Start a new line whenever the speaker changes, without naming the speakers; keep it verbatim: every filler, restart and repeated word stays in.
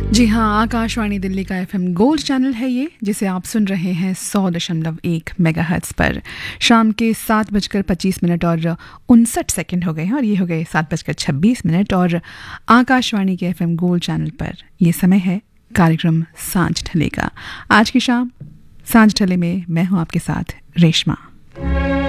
जी हाँ, आकाशवाणी दिल्ली का FM gold channel है ये, जिसे आप सुन रहे हैं सौ दशमलव एक मेगाहर्ट्ज़ पर। शाम के सात बजकर पच्चीस मिनट और उनसठ सेकंड हो गए हैं, और ये हो गए सात बजकर छब्बीस मिनट। और आकाशवाणी के एफएम गोल्ड चैनल पर ये समय है कार्यक्रम सांझ ढले का। आज की शाम सांझ ढले में मैं हूँ आपके साथ रेशमा।